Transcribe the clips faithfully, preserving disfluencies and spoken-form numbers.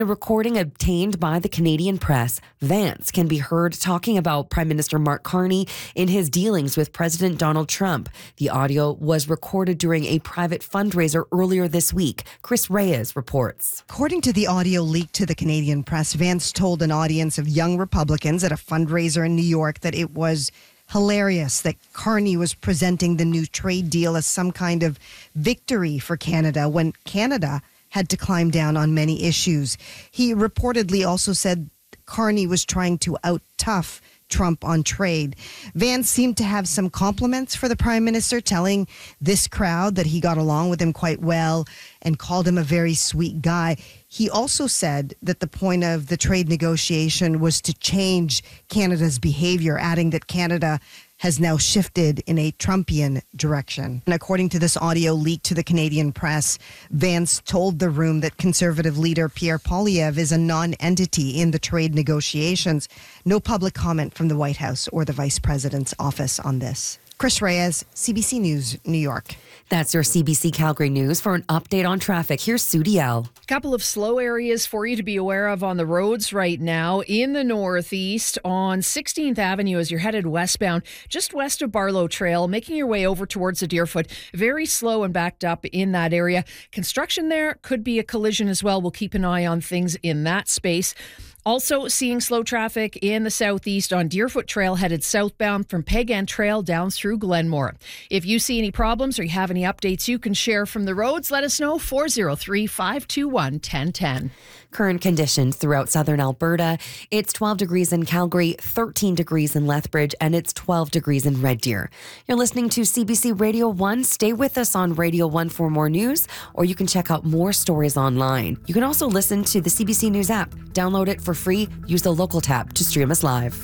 A recording obtained by the Canadian Press, Vance can be heard talking about Prime Minister Mark Carney in his dealings with President Donald Trump. The audio was recorded during a private fundraiser earlier this week. Chris Reyes reports. According to the audio leaked to the Canadian Press, Vance told an audience of young Republicans at a fundraiser in New York that it was hilarious that Carney was presenting the new trade deal as some kind of victory for Canada when Canada had to climb down on many issues. He reportedly also said Carney was trying to out-tough Trump on trade. Vance seemed to have some compliments for the Prime Minister, telling this crowd that he got along with him quite well and called him a very sweet guy. He also said that the point of the trade negotiation was to change Canada's behavior, adding that Canada has now shifted in a Trumpian direction. And according to this audio leaked to the Canadian Press, Vance told the room that Conservative leader Pierre Poilievre is a non-entity in the trade negotiations. No public comment from the White House or the Vice President's office on this. Chris Reyes, C B C News, New York. That's your C B C Calgary News. For an update on traffic, here's Sudi L. A couple of slow areas for you to be aware of on the roads right now. In the northeast on sixteenth Avenue as you're headed westbound, just west of Barlow Trail, making your way over towards the Deerfoot. Very slow and backed up in that area. Construction there, could be a collision as well. We'll keep an eye on things in that space. Also seeing slow traffic in the southeast on Deerfoot Trail headed southbound from Peg Trail down through Glenmore. If you see any problems or you have any updates you can share from the roads, let us know. four oh three, five two one, one oh one oh. Current conditions throughout southern Alberta. It's twelve degrees in Calgary, thirteen degrees in Lethbridge, and it's twelve degrees in Red Deer. You're listening to C B C Radio one. Stay with us on Radio one for more news, or you can check out more stories online. You can also listen to the C B C News app. Download it for free. Use the local tab to stream us live.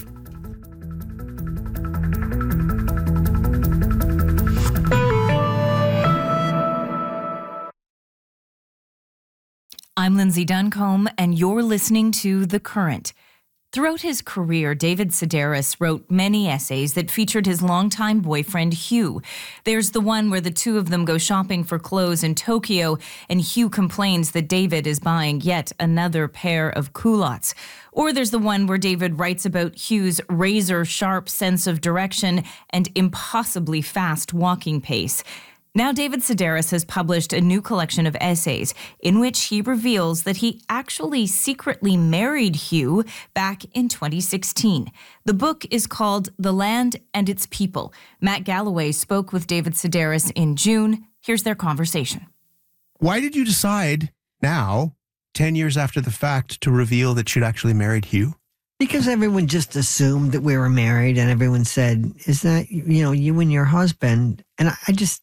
I'm Lindsay Duncombe, and you're listening to The Current. Throughout his career, David Sedaris wrote many essays that featured his longtime boyfriend, Hugh. There's the one where the two of them go shopping for clothes in Tokyo, and Hugh complains that David is buying yet another pair of culottes. Or there's the one where David writes about Hugh's razor-sharp sense of direction and impossibly fast walking pace. Now David Sedaris has published a new collection of essays in which he reveals that he actually secretly married Hugh back in twenty sixteen. The book is called The Land and Its People. Matt Galloway spoke with David Sedaris in June. Here's their conversation. Why did you decide now, ten years after the fact, to reveal that you'd actually married Hugh? Because everyone just assumed that we were married, and everyone said, is that, you know, you and your husband? And I, I just...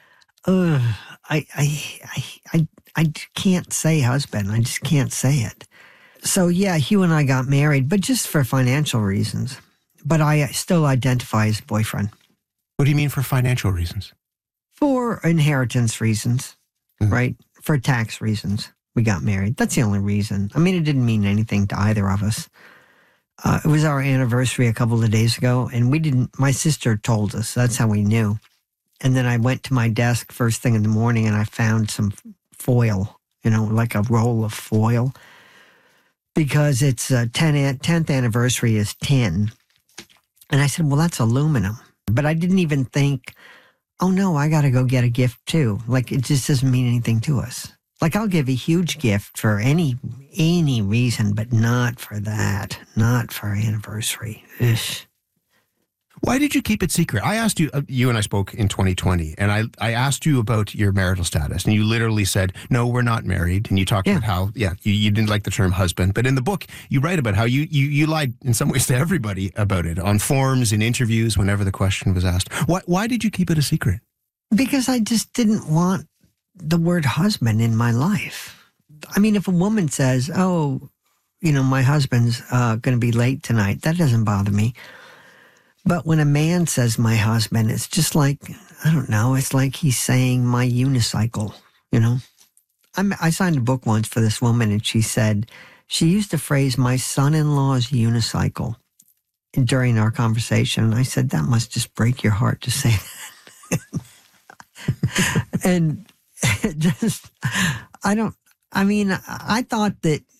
Uh, I, I, I, I, I can't say husband. I just can't say it. So yeah, Hugh and I got married, but just for financial reasons. But I still identify as boyfriend. What do you mean for financial reasons? For inheritance reasons, mm-hmm. right? For tax reasons, we got married. That's the only reason. I mean, it didn't mean anything to either of us. Uh, it was our anniversary a couple of days ago, and we didn't, my sister told us. That's how we knew. And then I went to my desk first thing in the morning and I found some foil, you know, like a roll of foil. Because it's uh, tenth anniversary is tin. And I said, well, that's aluminum. But I didn't even think, oh no, I got to go get a gift too. Like, it just doesn't mean anything to us. Like, I'll give a huge gift for any any reason, but not for that. Not for our anniversary. Ugh. Why did you keep it secret? I asked you, uh, you and I spoke in twenty twenty, and I, I asked you about your marital status, and you literally said, no, we're not married. And you talked yeah. about how, yeah, you, you didn't like the term husband. But in the book, you write about how you, you, you lied in some ways to everybody about it, on forums, in interviews, whenever the question was asked. Why, why did you keep it a secret? Because I just didn't want the word husband in my life. I mean, if a woman says, oh, you know, my husband's uh, going to be late tonight, that doesn't bother me. But when a man says my husband, it's just like, I don't know, it's like he's saying my unicycle, you know? I'm, I signed a book once for this woman, and she said, she used the phrase, my son-in-law's unicycle, during our conversation. And I said, that must just break your heart to say that. And it just, I don't, I mean, I thought that